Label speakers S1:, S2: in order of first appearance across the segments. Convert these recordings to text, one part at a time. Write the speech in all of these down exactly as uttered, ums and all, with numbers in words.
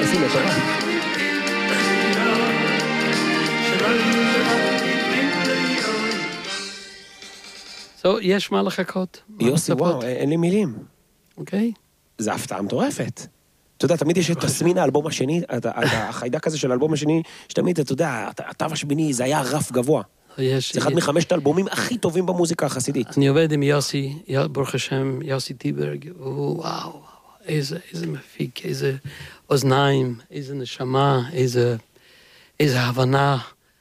S1: יוסי מטורף.
S2: So, יש מה לחכות.
S1: יוסי, וואו, אין לי מילים.
S2: אוקיי.
S1: זה הפתעה מטורפת. אתה יודע, תמיד יש את תסמין האלבום השני, החיידק הזה של האלבום השני, שתמיד, אתה יודע, התו השמיני, זה היה רף גבוה. זה אחד מחמשת האלבומים הכי טובים במוזיקה החסידית.
S2: אני עובד עם יוסי, ברוך השם, יוסי טיברג, וואו, איזה מפיק, איזה אוזניים, איזה נשמה, איזה הבנה,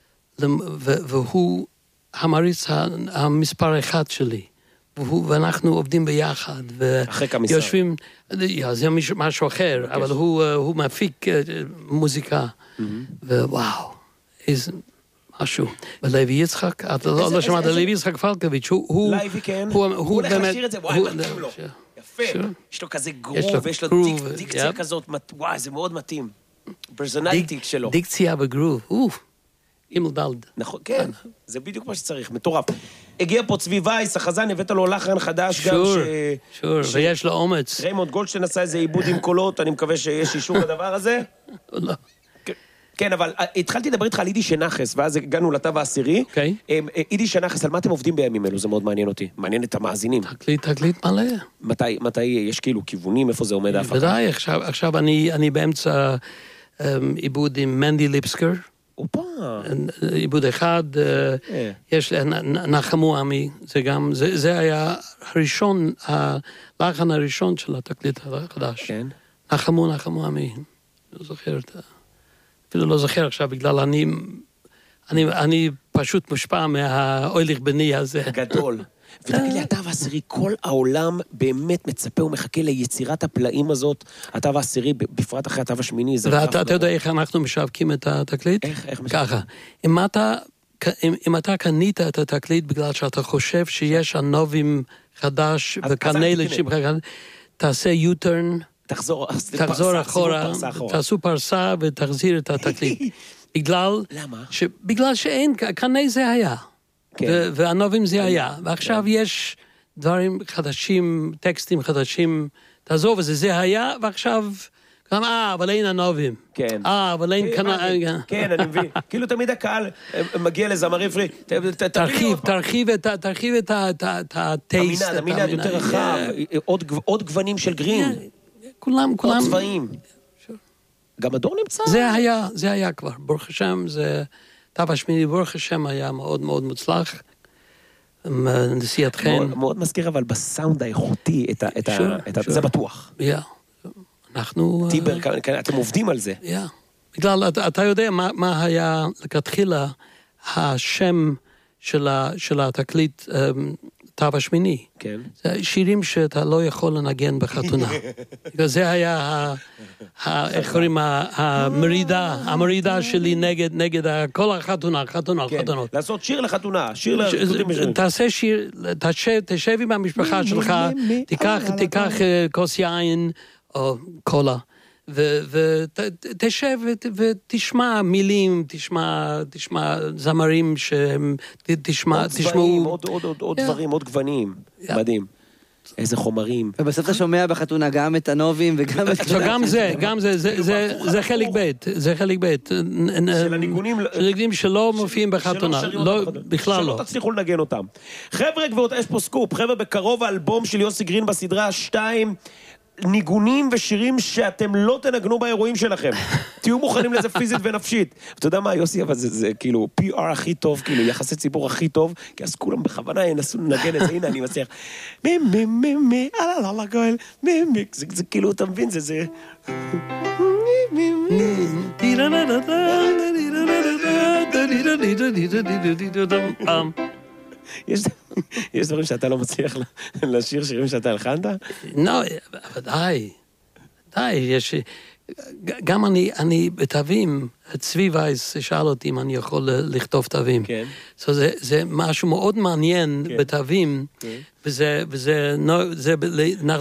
S2: והוא המריץ המספר אחד שלי. ואנחנו עובדים ביחד, ויושבים, זה משהו אחר, אבל הוא מפיק מוזיקה, ווואו, איזה משהו. ולוי יצחק, אתה לא שמעת, לוי יצחק פלקוביץ', הוא...
S1: לוי, כן. הוא הולך לשיר את זה, וואי, מתאים לו. יפה. יש לו כזה גרוב, יש לו דיקציה כזאת, וואי, זה מאוד מתאים. פרסונליטי שלו.
S2: דיקציה בגרוב, אוף. אימל דלד.
S1: נכון, כן, זה בדיוק מה שצריך, מטורף. הגיע פה צבי וייס, החזן, הבאת לו לחן חדש גם ש...
S2: שור, ויש לו אומץ.
S1: ריימונד גולדשטיין עשה איזה עיבוד עם קולות, אני מקווה שיש אישור לדבר הזה.
S2: לא.
S1: כן, אבל התחלתי לדבר איתך על אידי שנחס, ואז הגענו לתו העשירי.
S2: אוקיי.
S1: אידי שנחס, על מה אתם עובדים בימים אלו? זה מאוד מעניין אותי. מעניין את המאזינים.
S2: תקליט, תקליט מלא.
S1: מתי, מתי יש כאילו כיוונים, איפה זה עומד ההפקה?
S2: ודאי, עכשיו, עכשיו אני, אני באמצע עיבוד עם מנדי ליפסקר.
S1: אופה.
S2: עיבוד אחד, יש נחמו עמי, זה גם, זה היה הראשון, הלחן הראשון של התקליט החדש.
S1: כן.
S2: נחמו, נחמו עמי. לא זוכר את ה... אפילו לא זוכר עכשיו, בגלל אני, אני, אני פשוט מושפע מהאויליך בני הזה.
S1: גדול. ותגיד לי, התו העשירי, כל העולם באמת מצפה ומחכה ליצירת הפלאים הזאת, התו העשירי, בפרט אחרי התו השמיני, זה...
S2: ואתה יודע איך אנחנו משווקים את התקליט?
S1: איך, איך משווקים?
S2: ככה, אם אתה, אם, אם אתה קנית את התקליט בגלל שאתה חושב שיש הנובים חדש, וקנה לשים חדש, תעשה U-turn,
S1: תחזור,
S2: תחזור אחורה, תעשו פרסה ותחזיר את התקליט. בגלל...
S1: למה?
S2: בגלל שאין, קנה זה היה. והנובים זה היה. ועכשיו יש דברים חדשים, טקסטים חדשים, תעזוב את זה, זה היה, ועכשיו... גם, אה, אבל אין הנובים.
S1: כן.
S2: אה, אבל אין כנא...
S1: כן, אני מבין. כאילו תמיד הקהל מגיע לזמר עברי.
S2: תרחיב, תרחיב את ה... תרחיב את הטייסט.
S1: המנעד, המנעד יותר רחב. עוד גוונים של גרין.
S2: כולם, כולם...
S1: עוד צבעים. גם הדור נמצא.
S2: זה היה, זה היה כבר. ברוך השם, זה... תו השמיני ברוך השם היה מאוד מאוד מוצלח. נשיאתכן.
S1: מאוד מזכיר, אבל בסאונד האיכותי, זה בטוח.
S2: יא. אנחנו...
S1: טיבר, אתם עובדים על זה.
S2: יא. בגלל, אתה יודע מה היה לכתחילה השם של התקליט תו השמיני.
S1: כן.
S2: זה שירים שאתה לא יכול לנגן בחתונה. זה היה, איך קוראים, המרידה, המרידה שלי נגד כל החתונה, חתונה, חתונות.
S1: לעשות שיר לחתונה, שיר לחתונה.
S2: תעשה שיר, תשב עם המשפחה שלך, תיקח כוס יין או קולה, ותשב ותשמע מילים, תשמע זמרים שהם, תשמעו...
S1: עוד דברים, עוד גוונים, מדהים. איזה חומרים.
S3: ובסוף אתה שומע בחתונה גם את הנובים וגם את...
S2: גם זה, גם זה, זה חלק בית, זה חלק בית.
S1: של הניגונים...
S2: של הניגונים שלא מופיעים בחתונה, בכלל לא.
S1: שלא תצליחו לנגן אותם. חבר'ה, גבירות, יש פה סקופ, חבר'ה, בקרוב האלבום של יוסי גרין בסדרה שתיים, ניגונים ושירים שאתם לא תנגנו באירועים שלכם. תהיו מוכנים לזה פיזית ונפשית. אתה יודע מה, יוסי, אבל זה, זה כאילו פי אר הכי טוב, כאילו יחסי ציבור הכי טוב, כי אז כולם בכוונה ינסו לנגן את זה, הנה אני מצליח. מי מי מי מי, אללה אללה גואל, מי מי, זה, זה כאילו, אתה מבין, זה זה... יש, יש דברים שאתה לא מצליח לשיר שירים שאתה הלחנת?
S2: לא, ודאי, די, יש, גם אני, אני בתווים, צבי וייס שאל אותי אם אני יכול לכתוב תווים.
S1: כן.
S2: So זה, זה משהו מאוד מעניין
S1: כן.
S2: בתווים,
S1: כן.
S2: וזה, וזה, זה,